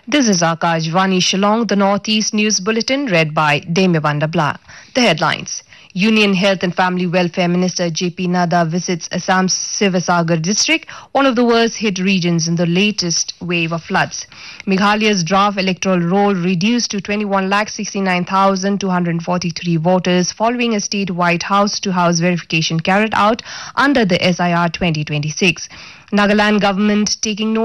This is Akashvani Shillong, the Northeast News Bulletin, read by Demivanda Bla. The headlines. Union Health and Family Welfare Minister J.P. Nadda visits Assam's Sivasagar district, one of the worst hit regions in the latest wave of floods. Meghalaya's draft electoral roll reduced to 21,69,243 voters following a statewide house-to-house verification carried out under the SIR 2026. Nagaland government taking note